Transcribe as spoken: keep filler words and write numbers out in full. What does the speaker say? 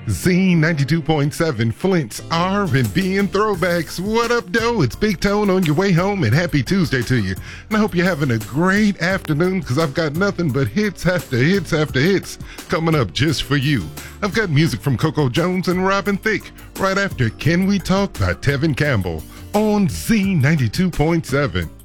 Z ninety-two point seven, Flint's R and B and throwbacks. What up, doe? It's Big Tone on your way home, and happy Tuesday to you. And I hope you're having a great afternoon, because I've got nothing but hits after hits after hits coming up just for you. I've got music from Coco Jones and Robin Thicke right after Can We Talk by Tevin Campbell on Z ninety-two point seven.